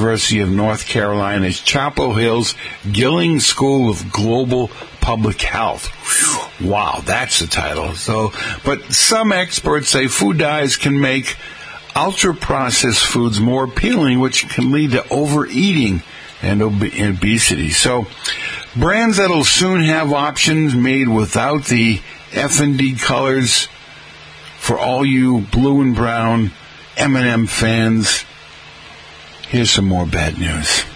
University of North Carolina's Chapel Hill's Gilling School of Global Public Health. Whew, wow, that's the title. But some experts say food dyes can make ultra-processed foods more appealing, which can lead to overeating and obesity. So brands that will soon have options made without the F&D colors for all you blue and brown M&M fans. Here's some more bad news.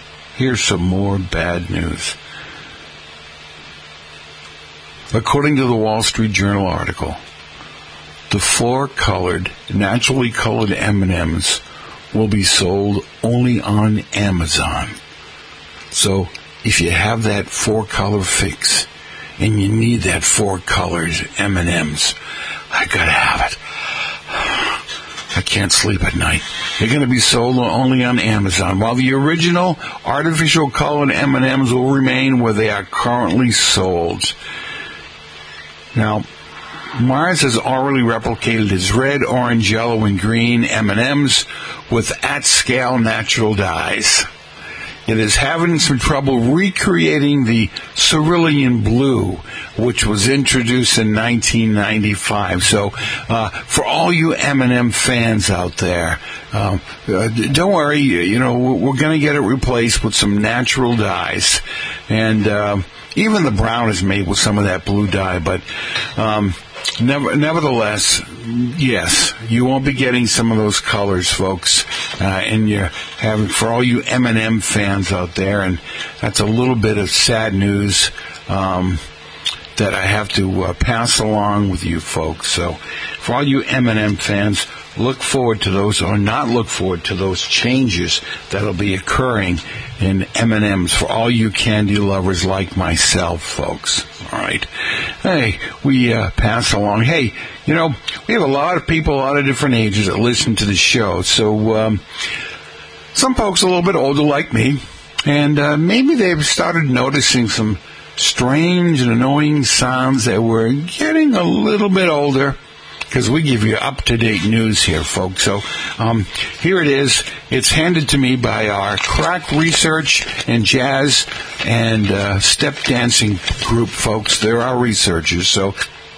According to the Wall Street Journal article, the four-colored, naturally colored M&Ms will be sold only on Amazon. So if you have that four-color fix and you need that four-colored M&Ms, I gotta have it. I can't sleep at night. They're going to be sold only on Amazon, while the original artificial colored M&Ms will remain where they are currently sold. Now, Mars has already replicated its red, orange, yellow, and green M&Ms with at-scale natural dyes. It is having some trouble recreating the cerulean blue, which was introduced in 1995. So, for all you M&M fans out there, don't worry. We're going to get it replaced with some natural dyes, and even the brown is made with some of that blue dye. But nevertheless, yes, you won't be getting some of those colors, folks. And you're having, for all you M&M fans out there, and that's a little bit of sad news that I have to pass along with you folks. So, for all you M&M fans, look forward to those, or not look forward to those changes that'll be occurring in M&Ms for all you candy lovers like myself, folks. All right. Hey, we pass along. Hey, we have a lot of people, a lot of different ages that listen to the show. So some folks a little bit older like me, and maybe they've started noticing some strange and annoying sounds that we're getting a little bit older, because we give you up-to-date news here, folks. So here it is. It's handed to me by our crack research and jazz and step dancing group, folks. They're our researchers. So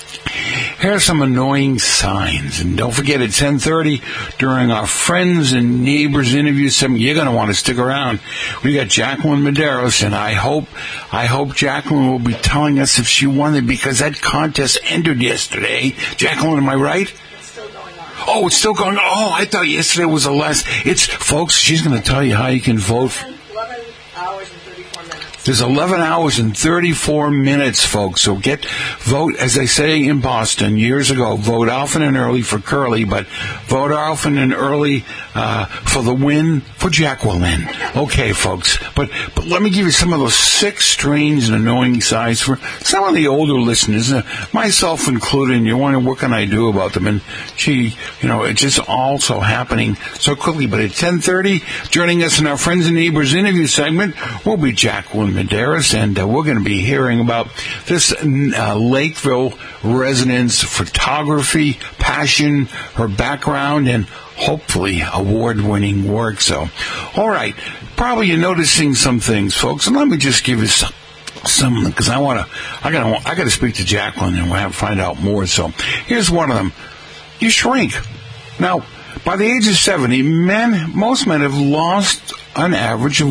here are some annoying signs. And don't forget, at 10:30, during our Friends and Neighbors interview segment, you're going to want to stick around. We got Jacqueline Medeiros, and I hope Jacqueline will be telling us if she won it, because that contest ended yesterday. Jacqueline, am I right? It's still going on. Oh, it's still going on. Oh, I thought yesterday was the last. Folks, she's going to tell you how you can vote. 11 hours and 34 minutes. There's 11 hours and 34 minutes, folks. So vote, as they say in Boston years ago, vote often and early for Curly, but vote often and early for the win for Jacqueline. Okay, folks. But let me give you some of those 6 strange and annoying signs for some of the older listeners, myself included, and you wonder, what can I do about them? And it's just also happening so quickly. But at 10:30, joining us in our Friends and Neighbors interview segment will be Jacqueline Medeiros, and we're going to be hearing about this Lakeville resident's photography, passion, her background, and hopefully award-winning work. So, all right, probably you're noticing some things, folks, and let me just give you some, because I got to speak to Jacqueline and we'll find out more. So, here's one of them: you shrink. Now, by the age of 70, most men have lost an average of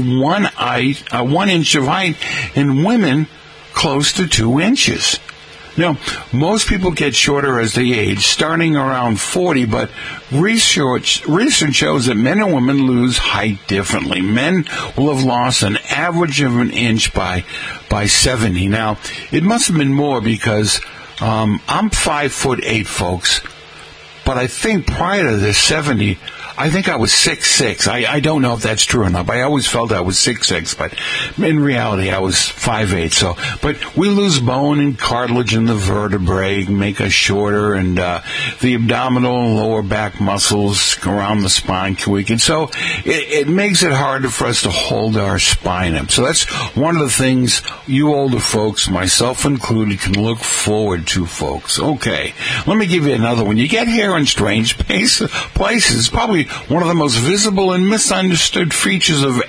1 inch of height, and women close to 2 inches. Now, most people get shorter as they age, starting around 40, but research shows that men and women lose height differently. Men will have lost an average of an inch by 70. Now, it must have been more, because I'm 5'8", folks. But I think prior to this 70, I think I was 6'6". I don't know if that's true or not, but I always felt I was 6'6", but in reality I was 5'8". So, but we lose bone and cartilage in the vertebrae, make us shorter, and the abdominal and lower back muscles around the spine can weaken. So it makes it harder for us to hold our spine up. So that's one of the things you older folks, myself included, can look forward to, folks. Okay, let me give you another one. You get hair in strange places. Probably one of the most visible and misunderstood features of